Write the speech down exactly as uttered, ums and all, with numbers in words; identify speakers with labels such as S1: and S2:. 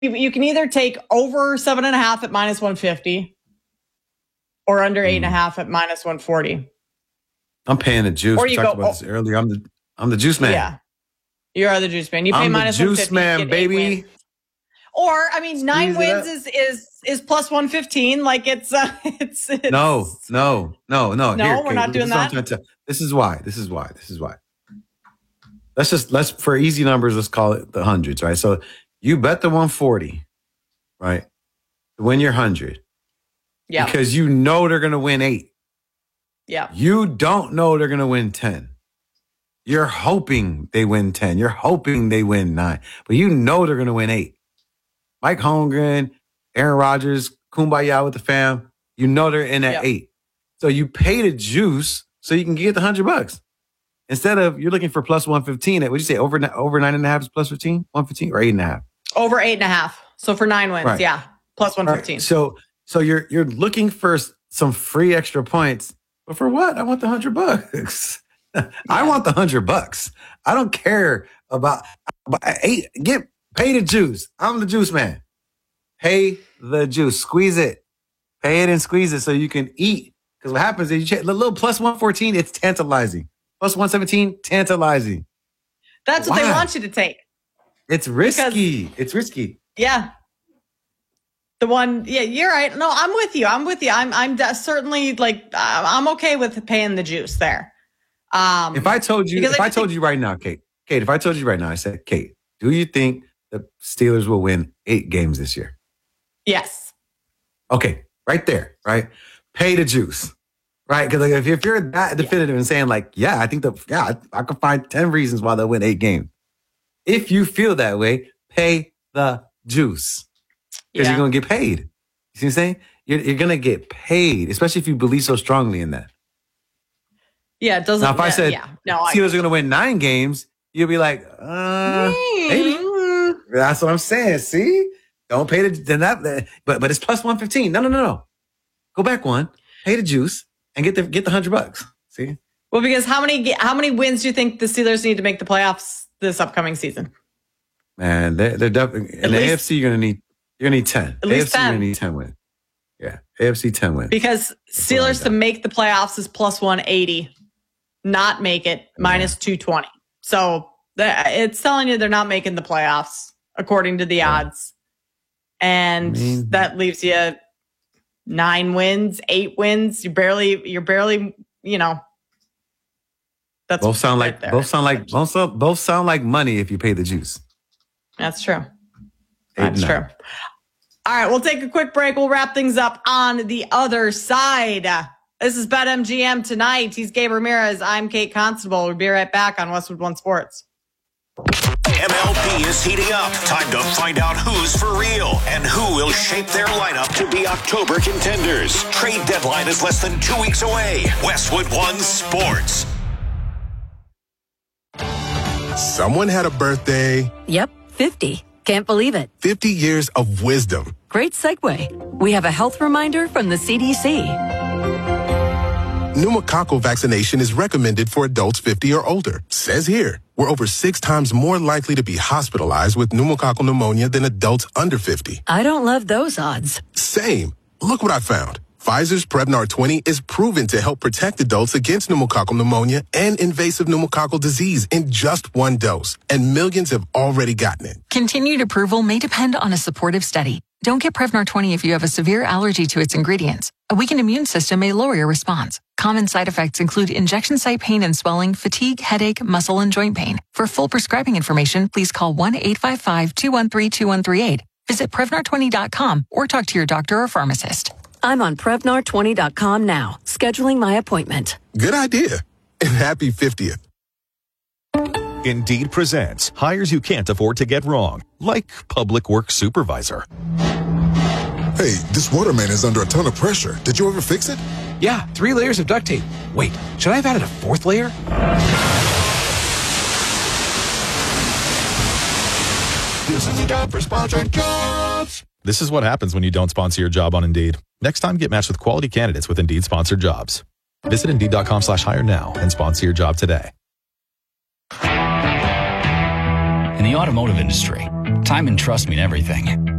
S1: you, you can either take over seven and a half at minus one fifty or under eight and a half at minus one forty.
S2: I'm paying the juice.
S1: Or
S2: we
S1: you
S2: talked
S1: go,
S2: about
S1: oh,
S2: this earlier. I'm the I'm the juice man.
S1: Yeah. You are the juice man. You pay
S2: I'm
S1: minus
S2: the
S1: one
S2: juice
S1: fifty.
S2: man, baby.
S1: Or, I mean,
S2: Squeeze
S1: nine wins
S2: up.
S1: is, is is plus one fifteen. Like it's, uh, it's, it's
S2: No, no, no, no.
S1: No,
S2: Here,
S1: we're
S2: Kate,
S1: not doing
S2: this is what I'm
S1: that?
S2: trying to tell- This is why. This is why. This is why. Let's just, let's, for easy numbers, let's call it the hundreds, right? So you bet the one forty, right? To win your hundred.
S1: Yeah.
S2: Because you know they're going to win eight.
S1: Yeah.
S2: You don't know they're going to win ten. You're hoping they win ten. You're hoping they win nine. But you know they're going to win eight. Mike Holmgren, Aaron Rodgers, kumbaya with the fam. You know they're in at
S1: Yep.
S2: eight. So you pay the juice so you can get the hundred bucks. Instead of you're looking for plus one fifteen at, what'd you say, over, over nine and a half is plus fifteen? one fifteen or eight and a half?
S1: Over eight and a half. So for nine wins,
S2: Right.
S1: yeah. Plus one fifteen.
S2: Right. So so you're you're looking for s- some free extra points. But for what? I want the hundred bucks. I want the hundred bucks. I don't care about, about eight. Get pay the juice. I'm the juice man. Pay the juice. Squeeze it. Pay it and squeeze it so you can eat. Because what happens is you check the little plus one fourteen, it's tantalizing. Plus one seventeen, tantalizing.
S1: That's what
S2: Why?
S1: they want you to take.
S2: It's risky. It's risky.
S1: Yeah. The one, yeah, you're right. No, I'm with you. I'm with you. I'm, I'm de- certainly like, uh, I'm okay with paying the juice there. Um,
S2: If I told you,
S1: because
S2: if
S1: I
S2: I
S1: just
S2: told
S1: think-
S2: you right now, Kate, Kate, if I told you right now, I said, Kate, do you think the Steelers will win eight games this year?
S1: yes.
S2: Okay, right there, right? Pay the juice, right? Because like, if, if you're that definitive and saying like, yeah, I think the yeah, I, I could find ten reasons why they'll win eight games. If you feel that way, pay the juice because
S1: Yeah.
S2: you're gonna get paid. You see what I'm saying? You're, you're gonna get paid, especially if you believe so strongly in that.
S1: Yeah, it doesn't.
S2: Now, if I
S1: yeah,
S2: said
S1: yeah. No, I,
S2: Steelers are going to win nine games, you'll be like, uh, maybe. That's what I'm saying. See, don't pay the then that, but but it's plus one fifteen. No, no, no, no. Go back one, pay the juice, and get the get the hundred bucks. See,
S1: well, because how many how many wins do you think the Steelers need to make the playoffs this upcoming season?
S2: man, they're, they're definitely in the
S1: least-
S2: A F C. You're going to need you're going to need ten.
S1: At least
S2: A F C, you're
S1: ten.
S2: going to need ten wins. Yeah, A F C ten wins.
S1: Because Steelers to make the playoffs is plus one eighty, not make it minus two twenty. So the, it's telling you they're not making the playoffs according to the
S2: Yeah.
S1: odds, and
S2: I mean-
S1: that leaves you nine wins, eight wins. You barely, you're barely, you know. That's
S2: Both sound
S1: right
S2: like
S1: there.
S2: both sound like both sound, both sound like money if you pay the juice.
S1: That's true.
S2: Eight
S1: That's
S2: and
S1: true.
S2: nine.
S1: All right, we'll take a quick break. We'll wrap things up on the other side. This is BetMGM tonight. He's Gabe Ramirez. I'm Kate Constable. We'll be right back on Westwood One Sports.
S3: M L B is heating up. Time to find out who's for real and who will shape their lineup to be October contenders. Trade deadline is less than two weeks away. Westwood One Sports.
S4: Someone had a birthday.
S5: Yep, fifty. Can't believe it.
S4: fifty years of wisdom.
S5: Great segue. We have a health reminder from the C D C.
S4: Pneumococcal vaccination is recommended for adults fifty or older. Says here, we're over six times more likely to be hospitalized with pneumococcal pneumonia than adults under fifty.
S5: I don't love those odds.
S4: Same. Look what I found. Pfizer's Prevnar twenty is proven to help protect adults against pneumococcal pneumonia and invasive pneumococcal disease in just one dose. And millions have already gotten it.
S6: Continued approval may depend on a supportive study. Don't get Prevnar twenty if you have a severe allergy to its ingredients. A weakened immune system may lower your response. Common side effects include injection site pain and swelling, fatigue, headache, muscle, and joint pain. For full prescribing information, please call one eight five five, two one three, two one three eight. Visit Prevnar twenty dot com or talk to your doctor or pharmacist.
S5: I'm on Prevnar twenty dot com now, scheduling my appointment.
S4: Good idea. And happy fiftieth.
S7: Indeed presents hires you can't afford to get wrong, like public works supervisor.
S8: Hey, this waterman is under a ton of pressure. Did you ever fix it?
S9: Yeah, three layers of duct tape. Wait, should I have added a fourth layer?
S8: This is the job for sponsored jobs.
S7: This is what happens when you don't sponsor your job on Indeed. Next time, get matched with quality candidates with Indeed sponsored jobs. Visit Indeed.com slash hire now and sponsor your job today.
S10: In the automotive industry, Time and trust mean everything.